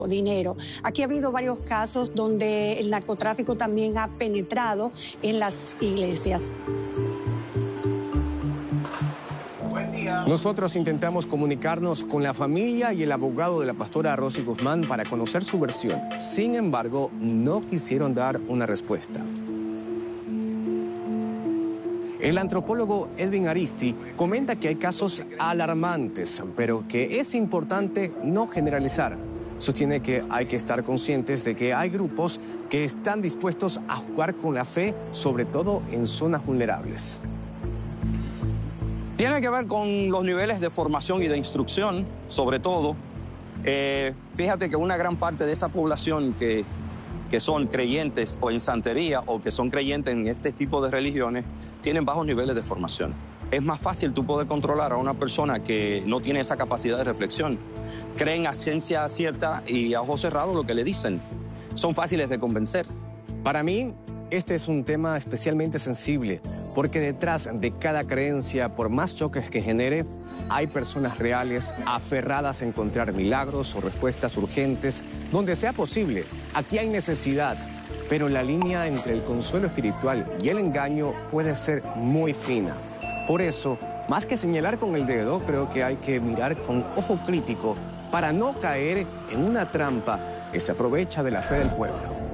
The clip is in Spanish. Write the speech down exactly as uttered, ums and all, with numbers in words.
dinero. Aquí ha habido varios casos donde el narcotráfico también ha penetrado en las iglesias. Nosotros intentamos comunicarnos con la familia y el abogado de la pastora Rosy Guzmán para conocer su versión. Sin embargo, no quisieron dar una respuesta. El antropólogo Edwin Aristi comenta que hay casos alarmantes, pero que es importante no generalizar. Sostiene que hay que estar conscientes de que hay grupos que están dispuestos a jugar con la fe, sobre todo en zonas vulnerables. Tiene que ver con los niveles de formación y de instrucción, sobre todo. Eh, fíjate que una gran parte de esa población que, que son creyentes o en santería o que son creyentes en este tipo de religiones tienen bajos niveles de formación. Es más fácil tú poder controlar a una persona que no tiene esa capacidad de reflexión. Creen a ciencia cierta y a ojos cerrados lo que le dicen. Son fáciles de convencer. Para mí, este es un tema especialmente sensible, porque detrás de cada creencia, por más choques que genere, hay personas reales aferradas a encontrar milagros o respuestas urgentes donde sea posible. Aquí hay necesidad, pero la línea entre el consuelo espiritual y el engaño puede ser muy fina. Por eso, más que señalar con el dedo, creo que hay que mirar con ojo crítico para no caer en una trampa que se aprovecha de la fe del pueblo.